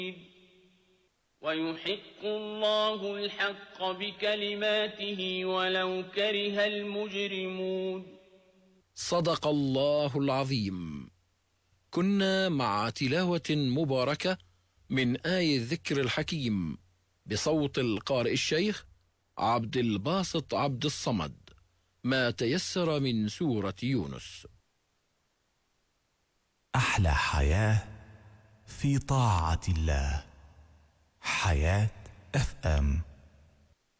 ويحق الله الحق بكلماته ولو كره المجرمون. صدق الله العظيم. كنا مع تلاوة مباركة من آية الذكر الحكيم بصوت القارئ الشيخ عبد الباسط عبد الصمد، ما تيسر من سورة يونس. أحلى حياة في طاعة الله. حياة FM.